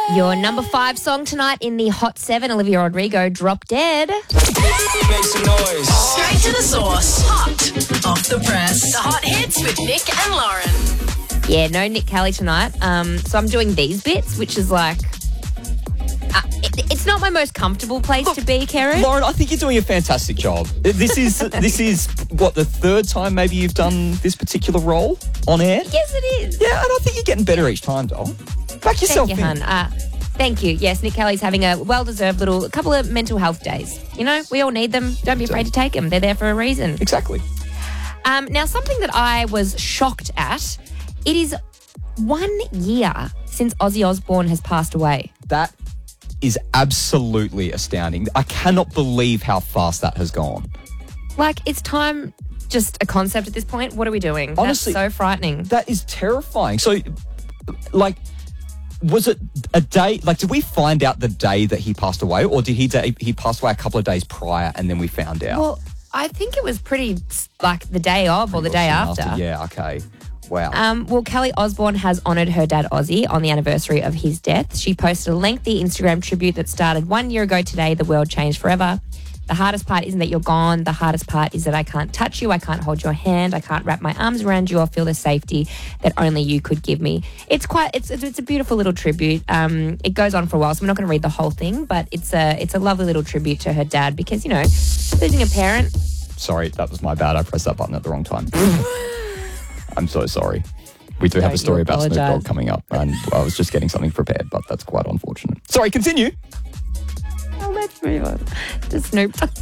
Your number 5 song tonight in the Hot 7, Olivia Rodrigo, Drop Dead. Make some noise. Straight to the source. Hot off the press. The hot hits with Nick and Lauren. Yeah, no Nick Kelly tonight. So I'm doing these bits, which is like... it's not my most comfortable place to be, Kerry. Lauren, I think you're doing a fantastic job. This is what, the third time maybe you've done this particular role on air? Yes, it is. Yeah, and I think you're getting better each time, doll. Back yourself Thank you, in. hun. Thank you. Yes, Nick Kelly's having a well-deserved couple of mental health days. You know, we all need them. Don't be afraid to take them. They're there for a reason. Exactly. Now, something that I was shocked at, it is 1 year since Ozzy Osbourne has passed away. That is absolutely astounding. I cannot believe how fast that has gone. Like, it's time, just a concept at this point. What are we doing? Honestly, that's so frightening. That is terrifying. So, like, was it a day? Like, did we find out the day that he passed away, or did he passed away a couple of days prior and then we found out? Well, I think it was pretty, like, the day of or the day after. Yeah, okay. Wow. Well, Kelly Osbourne has honoured her dad Ozzy on the anniversary of his death. She posted a lengthy Instagram tribute that started 1 year ago today. The world changed forever. The hardest part isn't that you're gone. The hardest part is that I can't touch you. I can't hold your hand. I can't wrap my arms around you or feel the safety that only you could give me. It's a beautiful little tribute. It goes on for a while, so I'm not going to read the whole thing, but it's a lovely little tribute to her dad because, you know, losing a parent. Sorry, that was my bad. I pressed that button at the wrong time. I'm so sorry. We do have a story about Snoop Dogg coming up, and I was just getting something prepared, but that's quite unfortunate. Sorry, continue. Oh, let's move on to Snoop Dogg.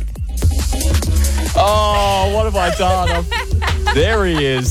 Oh, what have I done? There he is.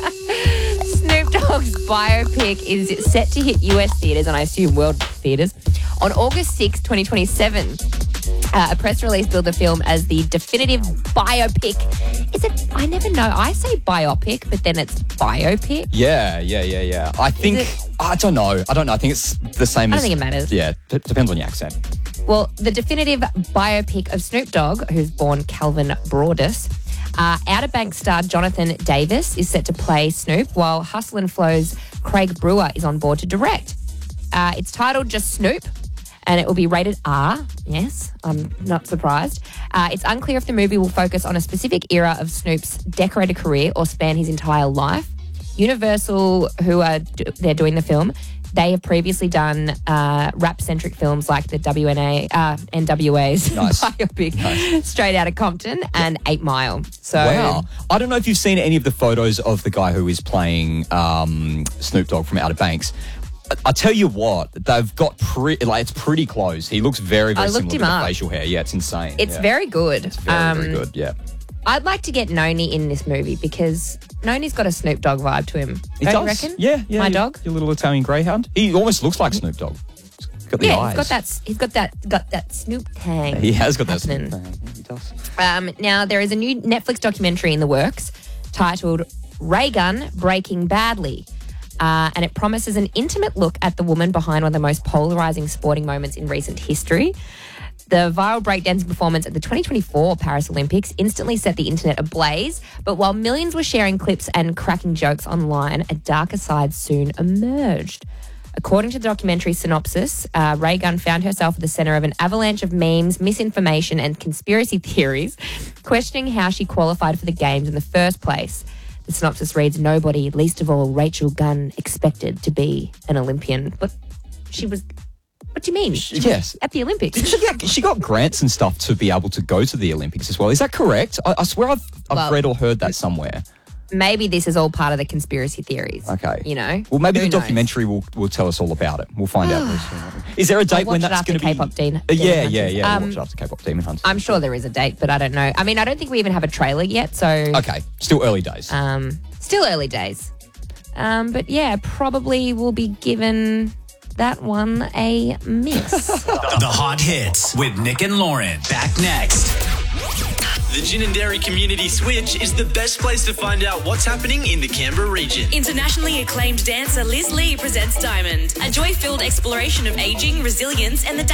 Snoop Dogg's biopic is set to hit US theatres, and I assume world theatres, on August 6, 2027. A press release billed the film as the definitive biopic. Is it? I never know. I say biopic, but then it's biopic. Yeah. I think, I don't know. I think it's the same as... I don't think it matters. Yeah, depends on your accent. Well, the definitive biopic of Snoop Dogg, who's born Calvin Broadus, Outer Banks star Jonathan Davis is set to play Snoop, while Hustle and Flow's Craig Brewer is on board to direct. It's titled just Snoop, and it will be rated R. Yes, I'm not surprised. It's unclear if the movie will focus on a specific era of Snoop's decorated career or span his entire life. Universal, they're doing the film, they have previously done rap-centric films like the NWA's biopic, Straight Outta Compton, and 8 Mile. So, wow. I don't know if you've seen any of the photos of the guy who is playing Snoop Dogg from Outer Banks. I tell you what, they've got it's pretty close. He looks very, very similar to the facial hair. Yeah, it's insane. It's very good. It's very good, yeah. I'd like to get Noni in this movie because Noni's got a Snoop Dogg vibe to him. Don't you reckon? Yeah. My dog? Your little Italian greyhound. He almost looks like Snoop Dogg. He's got the eyes. He's got that Snoop tang. He has got happening. that Snoop tang. He does. Now, there is a new Netflix documentary in the works titled Ray Gun Breaking Badly. And it promises an intimate look at the woman behind one of the most polarising sporting moments in recent history. The viral breakdancing performance at the 2024 Paris Olympics instantly set the internet ablaze. But while millions were sharing clips and cracking jokes online, a darker side soon emerged. According to the documentary synopsis, Ray Gun found herself at the centre of an avalanche of memes, misinformation and conspiracy theories, questioning how she qualified for the games in the first place. The synopsis reads, nobody, least of all Rachel Gunn, expected to be an Olympian. But she was... What do you mean? Yes. At the Olympics. She got grants and stuff to be able to go to the Olympics as well. Is that correct? I swear I've read or heard that somewhere. Maybe this is all part of the conspiracy theories. Okay. You know? Well, maybe the documentary will tell us all about it. We'll find out. Is there a date when that's going to be? K-pop Demon Yeah. Hunters. We'll watch it after K-pop Demon Hunters. I'm sure there is a date, but I don't know. I mean, I don't think we even have a trailer yet, so... Okay. Still early days. Still early days. But yeah, probably will be given... that one a miss. The hot hits with Nick and Lauren. Back next. The Gin and Dairy Community Switch is the best place to find out what's happening in the Canberra region. Internationally acclaimed dancer Liz Lee presents Diamond, a joy-filled exploration of aging, resilience, and the